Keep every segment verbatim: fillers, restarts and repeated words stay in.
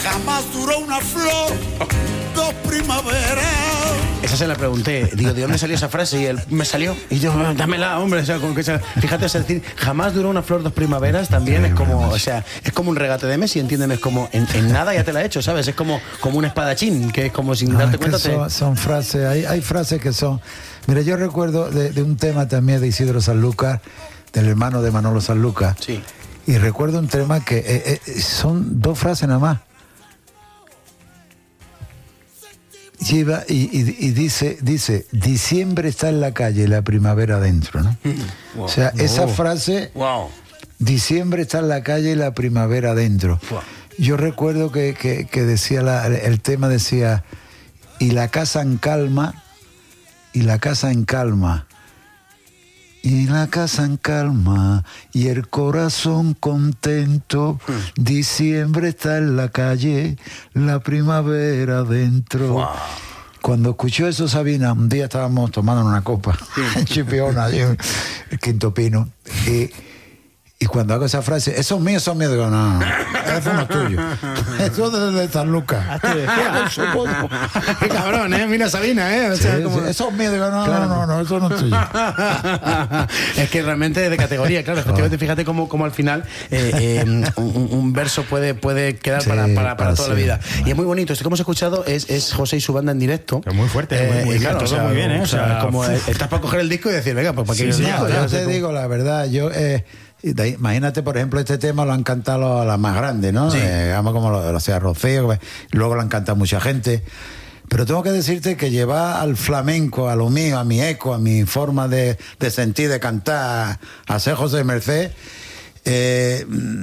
jamás duró una flor, dos primaveras. Esa se la pregunté, digo, ¿de dónde salió esa frase? Y él me salió, y yo, dámela, hombre, o sea, con que sea, fíjate, es decir, jamás duró una flor dos primaveras, también es como, o sea, es como un regate de Messi, ¿entienden? Es como, en, en nada ya te la he hecho, ¿sabes? Es como, como un espadachín, que es como sin No, darte es que cuenta. son, te... son frases, hay, hay frases que son... Mira, yo recuerdo de, de un tema también de Isidro Sanlúcar, del hermano de Manolo Sanlúcar, Sí. y recuerdo un tema que eh, eh, son dos frases nada más. Lleva y, y, y dice, dice, diciembre está en la calle y la primavera adentro, ¿no? Wow. O sea, esa Wow. frase, Wow. diciembre está en la calle y la primavera adentro. Wow. Yo recuerdo que, que, que decía, la, el tema decía, y la casa en calma, y la casa en calma, y la casa en calma, y el corazón contento, Mm. diciembre está en la calle, la primavera adentro. Wow. Cuando escuchó eso Sabina, un día estábamos tomando una copa en Chipiona, allí en el Quinto Pino, y, y cuando hago esa frase, esos míos son míos, digo, no, eso no es tuyo, eso es de San Lucas. Qué cabrón, ¿eh? Mira Sabina, ¿eh? O sea, Sí, como... sí, esos míos, digo, no, Claro. no, no, no, eso no es tuyo. Es que realmente es de categoría, claro. Efectivamente, fíjate cómo, cómo al final eh, eh, un, un verso puede, puede quedar Sí, para, para, para para toda la sí. vida. Y es muy bonito. Esto que hemos escuchado es, es José y su banda en directo. Es muy fuerte, muy- muy y bien, todo muy bien, ¿eh? O sea, O sea, como uf. estás para coger el disco y decir, venga, pues para Sí, que sí, No, claro, yo te digo la verdad, yo eh, de- imagínate, por ejemplo, este tema lo han cantado las más grandes, ¿no? Sí. Eh, digamos como lo, lo sea Rocío, que luego lo han cantado mucha gente. Pero tengo que decirte que llevar al flamenco, a lo mío, a mi eco, a mi forma de, de sentir, de cantar, a ser José Merced, eh,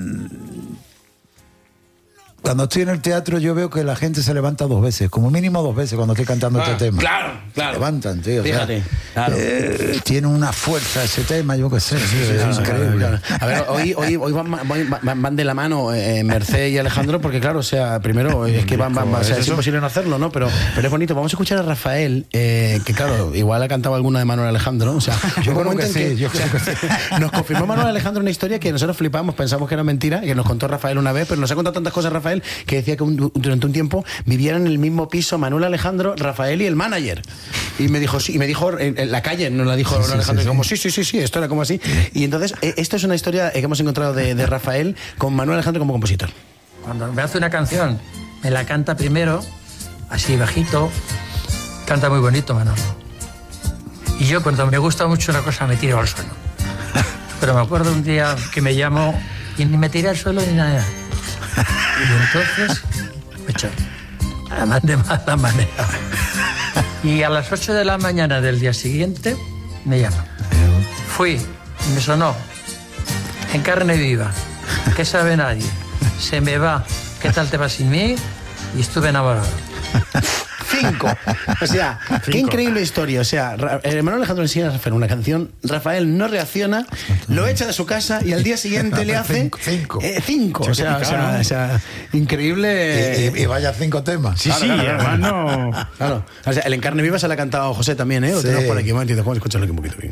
cuando estoy en el teatro yo veo que la gente se levanta dos veces, como mínimo dos veces cuando estoy cantando Ah, este tema. claro, claro. Se levantan, tío. o sea, Fíjate, claro. eh, tiene una fuerza ese tema, yo qué sé, sí, es Claro, increíble. claro, claro. A ver, hoy, hoy, hoy van, van, van de la mano eh, Merced y Alejandro, porque claro, o sea, primero es que van, van, van, o sea, es imposible no hacerlo, ¿no? Pero, pero es bonito. Vamos a escuchar a Rafael, eh, que claro, igual ha cantado alguna de Manuel Alejandro, o sea, Yo hubo un creo momento que en sí, yo o sea, creo que sí. nos confirmó Manuel Alejandro una historia que nosotros flipamos, pensamos que era mentira, que nos contó Rafael una vez, pero nos ha contado tantas cosas Rafael que decía que un- durante un tiempo vivieran en el mismo piso Manuel Alejandro, Rafael y el manager. Y me dijo, sí, y me dijo en, en la calle, nos la dijo Sí, Manuel sí, Alejandro, sí, y como, sí. sí, sí, sí, sí, esto era como así. Y entonces, eh, esto es una historia que hemos encontrado de, de Rafael con Manuel Alejandro como compositor. Cuando me hace una canción, me la canta primero, así bajito, canta muy bonito Manolo. Y yo cuando me gusta mucho una cosa me tiro al suelo. Pero me acuerdo un día que me llamó y ni me tiré al suelo ni nada. Y entonces me echó. Además de mala manera. Y a las ocho de la mañana del día siguiente me llama. Fui y me sonó en carne viva. ¿Qué sabe nadie? Se me va. ¿Qué tal te va sin mí? Y estuve enamorado. Cinco. O sea, qué increíble historia. O sea, Ra- eh, Manuel Alejandro le enseña a Rafael una canción, Rafael no reacciona, lo echa de su casa y al día siguiente le hace Cinco, cinco. Eh, cinco. O sea, o sea, o sea, increíble. Y, y- y vaya cinco temas. Sí, sí, además no... Claro. O sea, el Encarne Viva se la ha cantado José también, ¿eh? Lo Sí. tenemos por aquí. Un momentito, vamos a escucharlo aquí un poquito bien.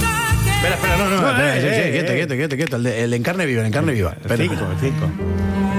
Espera, espera, no, no, espera, eh, sí, sí, eh, quieto, eh. quieto, quieto, quieto. El, de- el Encarne Viva, el Encarne Viva. Espera. Cinco, cinco.